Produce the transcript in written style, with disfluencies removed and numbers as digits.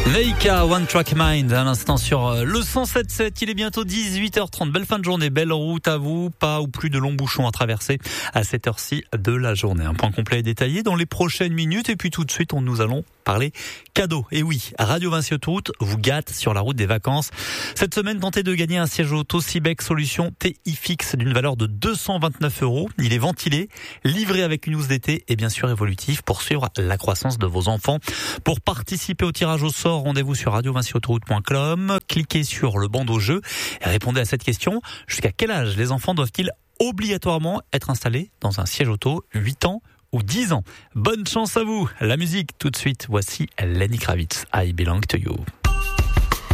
Leica, One Track Mind, à l'instant sur le 107.7. Il est bientôt 18h30. Belle fin de journée, belle route à vous. Pas ou plus de longs bouchons à traverser à cette heure-ci de la journée. Un point complet et détaillé dans les prochaines minutes. Et puis tout de suite, nous allons parler cadeaux. Et oui, Radio Vinci Autoroute vous gâte sur la route des vacances. Cette semaine, tentez de gagner un siège auto Cibec Solution TI Fixe d'une valeur de 229 €. Il est ventilé, livré avec une housse d'été et bien sûr évolutif pour suivre la croissance de vos enfants. Pour participer au tirage au sort, rendez-vous sur radiovinciautoroute.com, cliquez sur le bandeau jeu et répondez à cette question. Jusqu'à quel âge les enfants doivent-ils obligatoirement être installés dans un siège auto, 8 ans ou 10 ans? Bonne chance à vous. La musique tout de suite, voici Lenny Kravitz, I Belong to You.